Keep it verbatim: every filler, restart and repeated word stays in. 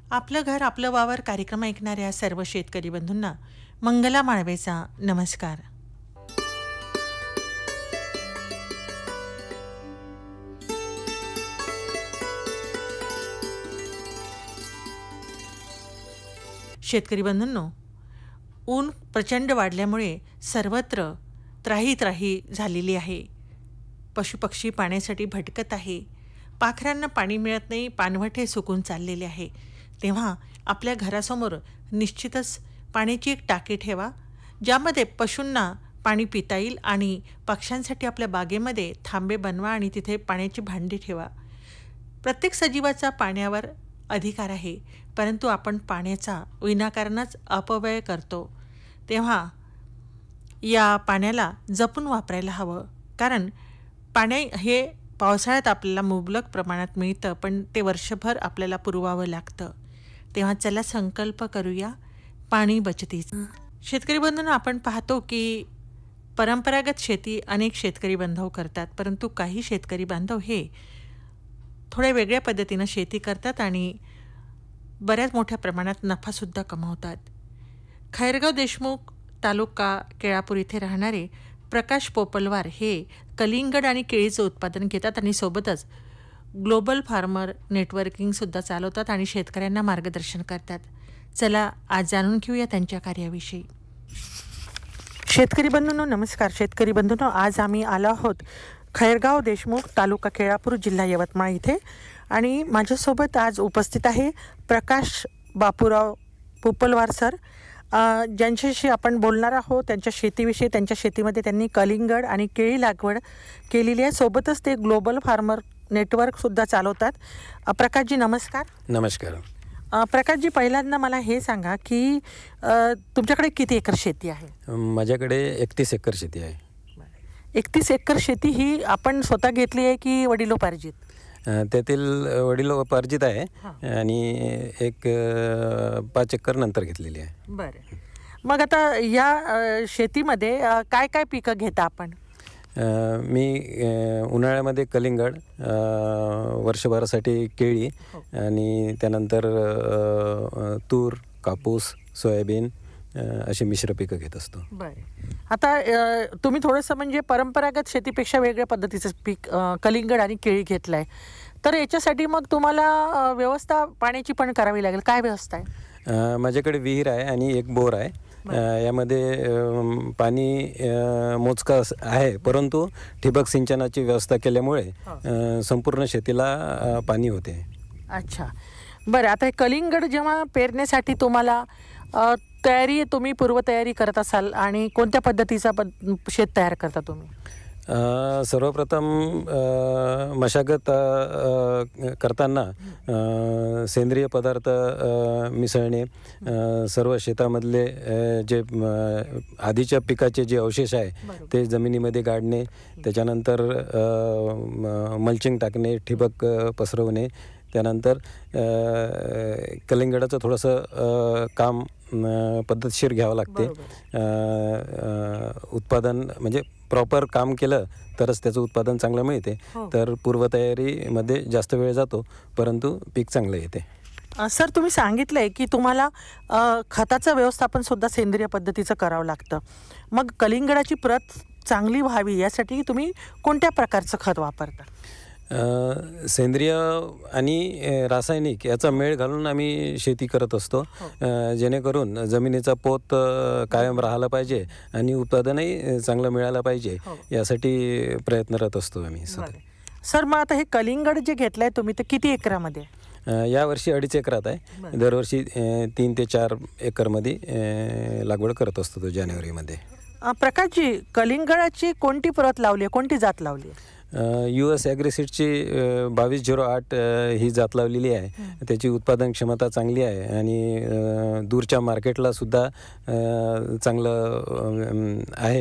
आपलं घर आपलं वावर कार्यक्रम ऐकणाऱ्या सर्व शेतकरी बंधूंना मंगला माळवेचा नमस्कार. शेतकरी बंधूंनो, ऊन प्रचंड वाढल्यामुळे सर्वत्र त्राही त्राही झालेली आहे. पशुपक्षी पाण्यासाठी भटकत आहे. पाखरांना पाणी मिळत नाही, पाणवठे सुकून चाललेले आहे. तेव्हा आपल्या घरासमोर निश्चितच पाण्याची एक टाकी ठेवा, ज्यामध्ये पशूंना पाणी पिता येईल, आणि पक्ष्यांसाठी आपल्या बागेमध्ये थांबे बनवा आणि तिथे पाण्याची भांडी ठेवा. प्रत्येक सजीवाचा पाण्यावर अधिकार आहे, परंतु आपण पाण्याचा विनाकारणच अपव्यय करतो. तेव्हा या पाण्याला जपून वापरायला हवं, कारण पाणी हे पावसाळ्यात आपल्याला मुबलक प्रमाणात मिळतं, पण ते वर्षभर आपल्याला पुरवावं लागतं. तेव्हा चला संकल्प करूया पाणी बचतीचा. शेतकरी बंधूंनो, आपण पाहतो की परंपरागत शेती अनेक शेतकरी बांधव करतात, परंतु काही शेतकरी बांधव हे थोड्या वेगळ्या पद्धतीनं शेती करतात आणि बऱ्याच मोठ्या प्रमाणात नफासुद्धा कमावतात. खैरगाव देशमुख तालुका केळापूर इथे राहणारे प्रकाश पोपलवार हे कलिंगड आणि केळीचं उत्पादन घेतात आणि सोबतच ग्लोबल फार्मर नेटवर्किंगसुद्धा चालवतात आणि शेतकऱ्यांना मार्गदर्शन करतात. चला आज जाणून घेऊया त्यांच्या कार्याविषयी. शेतकरी बंधूंनो नमस्कार. शेतकरी बंधूंनो, आज आम्ही आलो आहोत खैरगाव देशमुख तालुका केळापूर जिल्हा यवतमाळ इथे, आणि माझ्यासोबत आज उपस्थित आहे प्रकाश बापूराव पोपलवार सर, ज्यांच्याशी आपण बोलणार आहोत त्यांच्या शेतीविषयी. त्यांच्या शेतीमध्ये त्यांनी कलिंगड आणि केळी लागवड केलेली आहे, सोबतच ते ग्लोबल फार्मर नेटवर्कसुद्धा चालवतात. प्रकाशजी नमस्कार. नमस्कार. प्रकाशजी, पहिल्यांदा मला हे सांगा की तुमच्याकडे किती एकर शेती आहे? माझ्याकडे एकतीस एकर शेती आहे. एकतीस एकर शेती ही आपण स्वतः घेतली आहे की वडिलोपार्जित? त्यातील वडिलोपार्जित आहे आणि एक पाच एकर नंतर घेतलेली आहे. बरं. मग आता या शेतीमध्ये काय काय पिकं घेता आपण? मी उन्हाळ्यामध्ये कलिंगड, वर्षभरासाठी केळी आणि त्यानंतर तूर, कापूस, सोयाबीन अशी मिश्र पिकं घेत असतो. बरं. आता तुम्ही थोडंसं म्हणजे परंपरागत शेतीपेक्षा वेगळ्या पद्धतीचं पीक कलिंगड आणि केळी घेतलं आहे, तर याच्यासाठी मग तुम्हाला व्यवस्था पाण्याची पण करावी लागेल. काय व्यवस्था आहे? माझ्याकडे विहीर आहे आणि एक बोर आहे. यामध्ये पाणी मोजका आहे, परंतु ठिबक सिंचनाची व्यवस्था केल्यामुळे संपूर्ण शेतीला पाणी होते. अच्छा, बरं. आता हे कलिंगड जेव्हा पेरण्यासाठी तुम्हाला तयारी तुम्ही पूर्वतयारी करत असाल, आणि कोणत्या पद्धतीचा पद शेत तयार करता तुम्ही? सर्वप्रथम मशागत करताना सेंद्रिय पदार्थ मिसळणे, सर्व शेतामधले जे आधीच्या पिकाचे जे अवशेष आहे ते जमिनीमध्ये गाडणे, त्याच्यानंतर मल्चिंग टाकणे, ठिबक पसरवणे, त्यानंतर कलिंगडाचं थोडंसं काम पद्धतशीर घ्यावं लागते. उत्पादन म्हणजे प्रॉपर काम केलं तरच त्याचं उत्पादन चांगलं मिळते. तर पूर्वतयारीमध्ये जास्त वेळ जातो, परंतु पीक चांगलं येते. सर, तुम्ही सांगितलं आहे की तुम्हाला खताचं व्यवस्थापन सुद्धा सेंद्रिय पद्धतीचं करावं लागतं. मग कलिंगडाची प्रत चांगली व्हावी यासाठी तुम्ही कोणत्या प्रकारचं खत वापरता? सेंद्रिय आणि रासायनिक याचा मेळ घालून आम्ही शेती करत असतो, जेणेकरून जमिनीचा पोत कायम राहिला पाहिजे आणि उत्पादनही चांगलं मिळालं पाहिजे, यासाठी प्रयत्नरत असतो आम्ही. सर, मग आता हे कलिंगड जे घेतलं आहे तुम्ही, तर किती एकरामध्ये? यावर्षी अडीच एकरात आहे. दरवर्षी तीन ते चार एकरमध्ये लागवड करत असतो तो जानेवारीमध्ये. प्रकाशजी, कलिंगडाची कोणती प्रत लावली आहे, कोणती जात लावली आहे? यू एस ॲग्रिसीडची बावीस झिरो आठ ही जात लावलेली आहे. त्याची उत्पादन क्षमता चांगली आहे आणि दूरच्या मार्केटला सुद्धा चांगलं आहे.